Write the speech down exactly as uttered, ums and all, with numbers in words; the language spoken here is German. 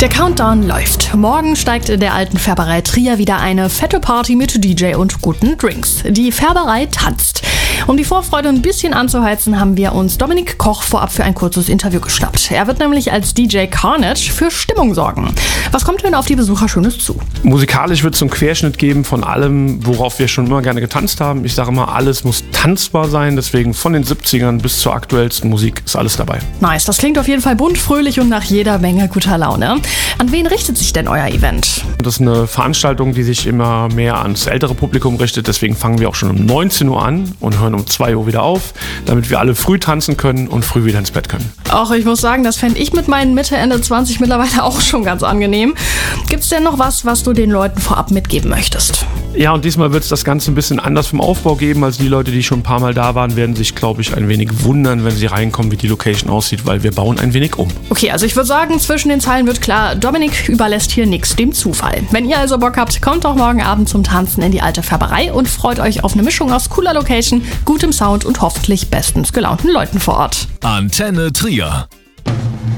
Der Countdown läuft. Morgen steigt in der alten Färberei Trier wieder eine fette Party mit D J und guten Drinks. Die Färberei tanzt. Um die Vorfreude ein bisschen anzuheizen, haben wir uns Dominik Koch vorab für ein kurzes Interview geschnappt. Er wird nämlich als D J Carnage für Stimmung sorgen. Was kommt denn auf die Besucher Schönes zu? Musikalisch wird es einen Querschnitt geben von allem, worauf wir schon immer gerne getanzt haben. Ich sage immer, alles muss tanzbar sein, deswegen von den siebzigern bis zur aktuellsten Musik ist alles dabei. Nice, das klingt auf jeden Fall bunt, fröhlich und nach jeder Menge guter Laune. An wen richtet sich denn euer Event? Das ist eine Veranstaltung, die sich immer mehr ans ältere Publikum richtet, deswegen fangen wir auch schon um neunzehn Uhr an und hören um zwei Uhr wieder auf, damit wir alle früh tanzen können und früh wieder ins Bett können. Auch ich muss sagen, das fände ich mit meinen Mitte, Ende zwanzig mittlerweile auch schon ganz angenehm. Gibt's denn noch was, was du den Leuten vorab mitgeben möchtest? Ja, und diesmal wird es das Ganze ein bisschen anders vom Aufbau geben. Also die Leute, die schon ein paar Mal da waren, werden sich, glaube ich, ein wenig wundern, wenn sie reinkommen, wie die Location aussieht, weil wir bauen ein wenig um. Okay, also ich würde sagen, zwischen den Zeilen wird klar, Dominik überlässt hier nichts dem Zufall. Wenn ihr also Bock habt, kommt doch morgen Abend zum Tanzen in die alte Färberei und freut euch auf eine Mischung aus cooler Location, gutem Sound und hoffentlich bestens gelaunten Leuten vor Ort. Antenne Trier.